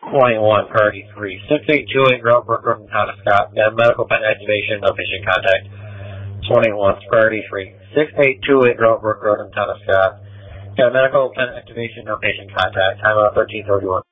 21, priority 3. 6828 Railbrook Road in town of Scott. Got a medical pen activation, no patient contact. 21, priority 3. 6828 Railbrook Road in town of Scott. Got a medical pen activation, no patient contact. Time out 1331.